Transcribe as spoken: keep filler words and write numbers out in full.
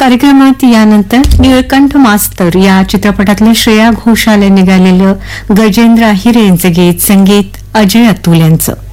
कार्यक्रमात यानंतर निळकंठ मास्तर या चित्रपटातलं श्रेया घोषाल यांनी गायलेलं गजेंद्र आहिरे यांचं गीत, संगीत अजय अतुल यांचं.